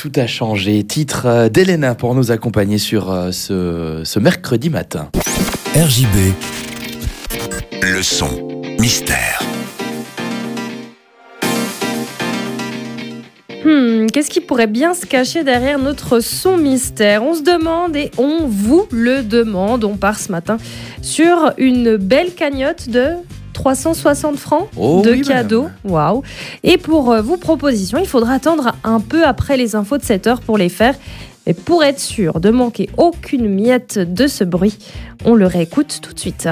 tout a changé. Titre d'Elena pour nous accompagner sur ce mercredi matin. RJB, le son mystère. Qu'est-ce qui pourrait bien se cacher derrière notre son mystère ? On se demande et on vous le demande. On part ce matin sur une belle cagnotte de 360 francs de cadeaux. Waouh. Et pour vos propositions, il faudra attendre un peu après les infos de 7h pour les faire. Et pour être sûr de manquer aucune miette de ce bruit, on le réécoute tout de suite.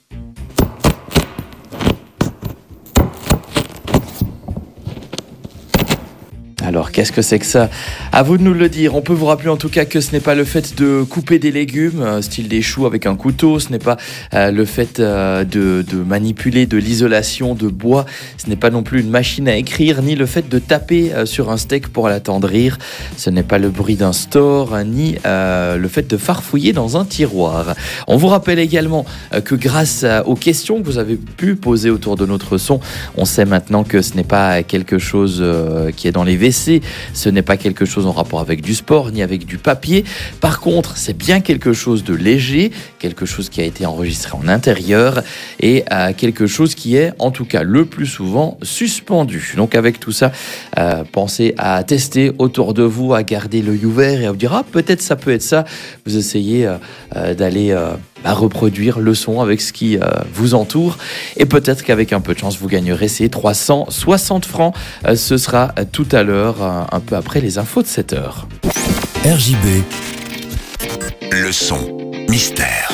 Alors, qu'est-ce que c'est que ça ? À vous de nous le dire. On peut vous rappeler en tout cas que ce n'est pas le fait de couper des légumes, style des choux avec un couteau. Ce n'est pas le fait de manipuler de l'isolation de bois. Ce n'est pas non plus une machine à écrire, ni le fait de taper sur un steak pour l'attendrir. Ce n'est pas le bruit d'un store, ni le fait de farfouiller dans un tiroir. On vous rappelle également que grâce aux questions que vous avez pu poser autour de notre son, on sait maintenant que ce n'est pas quelque chose qui est dans les WC. Ce n'est pas quelque chose en rapport avec du sport ni avec du papier. Par contre, c'est bien quelque chose de léger, quelque chose qui a été enregistré en intérieur et quelque chose qui est, en tout cas le plus souvent, suspendu. Donc avec tout ça, pensez à tester autour de vous, à garder l'œil ouvert et à vous dire « peut-être ça peut être ça ». Vous essayez d'aller à reproduire le son avec ce qui vous entoure et peut-être qu'avec un peu de chance vous gagnerez ces 360 francs. Ce sera tout à l'heure, un peu après les infos de 7h. RJB, le son mystère.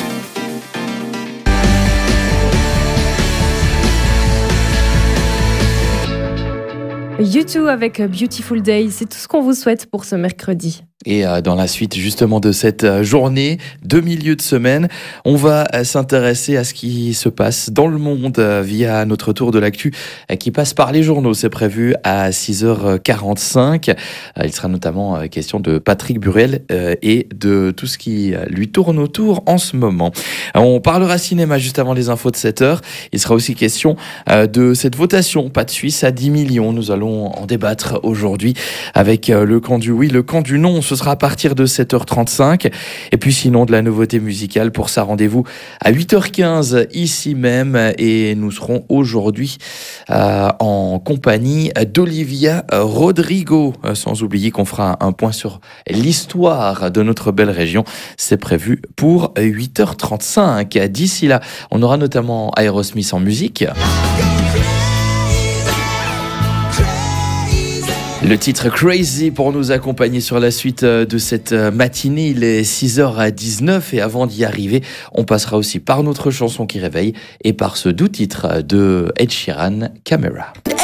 U2 avec Beautiful Day, c'est tout ce qu'on vous souhaite pour ce mercredi. Et dans la suite justement de cette journée de milieu de semaine, on va s'intéresser à ce qui se passe dans le monde via notre tour de l'actu qui passe par les journaux. C'est prévu à 6h45. Il sera notamment question de Patrick Burel et de tout ce qui lui tourne autour en ce moment. On parlera cinéma juste avant les infos de 7h. Il sera aussi question de cette votation Pas de Suisse à 10 millions. Nous allons en débattre aujourd'hui avec le camp du oui, le camp du non. Ce sera à partir de 7h35. Et puis sinon, de la nouveauté musicale pour ça, rendez-vous à 8h15 ici même. Et nous serons aujourd'hui en compagnie d'Olivia Rodrigo. Sans oublier qu'on fera un point sur l'histoire de notre belle région. C'est prévu pour 8h35. D'ici là, on aura notamment Aerosmith en musique. Le titre Crazy pour nous accompagner sur la suite de cette matinée. Il est 6h19 et avant d'y arriver, on passera aussi par notre chanson qui réveille et par ce doux titre de Ed Sheeran, Camera.